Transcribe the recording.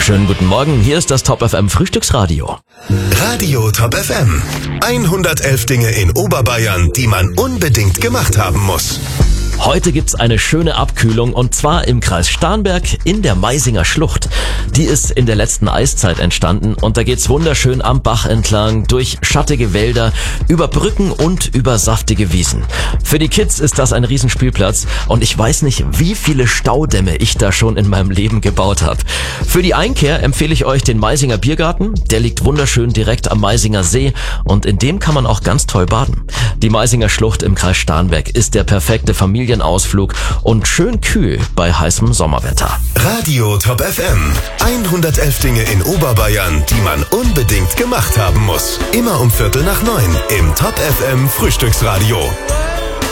Schönen guten Morgen, hier ist das Top FM Frühstücksradio. Radio Top FM. 111 Dinge in Oberbayern, die man unbedingt gemacht haben muss. Heute gibt's eine schöne Abkühlung und zwar im Kreis Starnberg in der Maisinger Schlucht. Die ist in der letzten Eiszeit entstanden und da geht's wunderschön am Bach entlang, durch schattige Wälder, über Brücken und über saftige Wiesen. Für die Kids ist das ein Riesenspielplatz und ich weiß nicht, wie viele Staudämme ich da schon in meinem Leben gebaut habe. Für die Einkehr empfehle ich euch den Maisinger Biergarten. Der liegt wunderschön direkt am Maisinger See und in dem kann man auch ganz toll baden. Die Maisinger Schlucht im Kreis Starnberg ist der perfekte Familienausflug und schön kühl bei heißem Sommerwetter. Radio Top FM. 111 Dinge in Oberbayern, die man unbedingt gemacht haben muss. Immer um 8:45 im Top FM Frühstücksradio.